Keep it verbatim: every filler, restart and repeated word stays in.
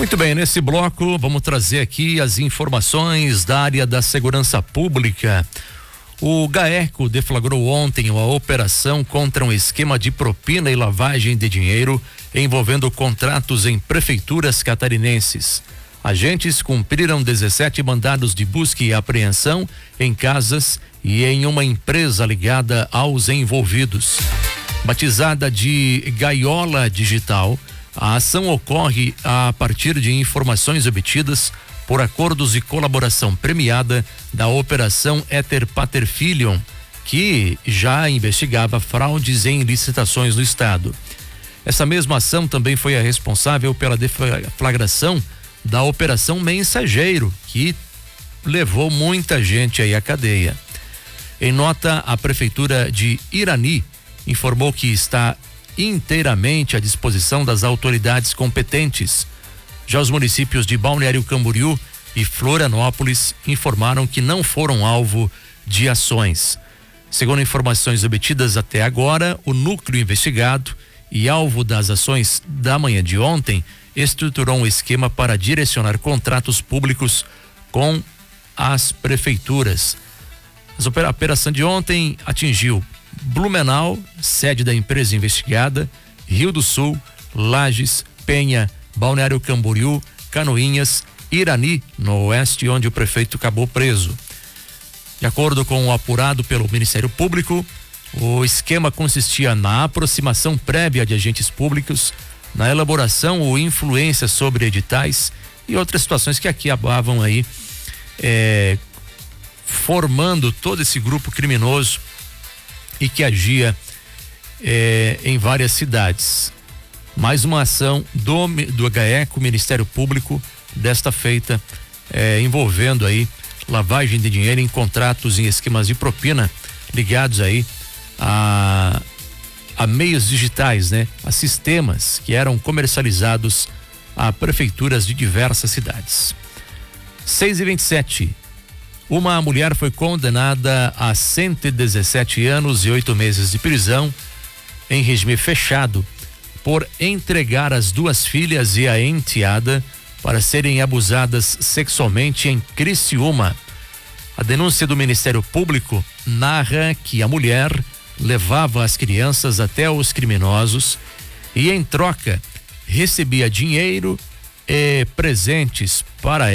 Muito bem, nesse bloco vamos trazer aqui as informações da área da segurança pública. O GAECO deflagrou ontem uma operação contra um esquema de propina e lavagem de dinheiro envolvendo contratos em prefeituras catarinenses. Agentes cumpriram dezessete mandados de busca e apreensão em casas e em uma empresa ligada aos envolvidos. Batizada de Gaiola Digital, a ação ocorre a partir de informações obtidas por acordos de colaboração premiada da Operação Eter Pater Filium, que já investigava fraudes em licitações no estado. Essa mesma ação também foi a responsável pela deflagração da Operação Mensageiro, que levou muita gente aí à cadeia. Em nota, a Prefeitura de Irani informou que está inteiramente à disposição das autoridades competentes. Já os municípios de Balneário Camboriú e Florianópolis informaram que não foram alvo de ações. Segundo informações obtidas até agora, o núcleo investigado e alvo das ações da manhã de ontem estruturou um esquema para direcionar contratos públicos com as prefeituras. A operação de ontem atingiu Blumenau, sede da empresa investigada, Rio do Sul, Lages, Penha, Balneário Camboriú, Canoinhas, Irani, no oeste, onde o prefeito acabou preso. De acordo com o apurado pelo Ministério Público, o esquema consistia na aproximação prévia de agentes públicos, na elaboração ou influência sobre editais e outras situações que aqui acabavam aí é, formando todo esse grupo criminoso e que agia eh, em várias cidades. Mais uma ação do, do GAECO, Ministério Público, desta feita, eh, envolvendo aí lavagem de dinheiro em contratos em esquemas de propina ligados aí a, a meios digitais, né? A sistemas que eram comercializados a prefeituras de diversas cidades. seis e vinte e sete. Uma mulher foi condenada a cento e dezessete anos e oito meses de prisão em regime fechado por entregar as duas filhas e a enteada para serem abusadas sexualmente em Criciúma. A denúncia do Ministério Público narra que a mulher levava as crianças até os criminosos e, em troca, recebia dinheiro e presentes para